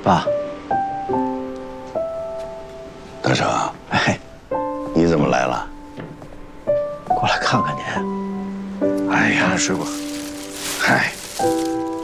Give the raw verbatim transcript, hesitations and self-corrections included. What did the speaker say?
爸， 大成， 哎， 你怎么来了？ 过来看看您。 哎呀，水果，嗨，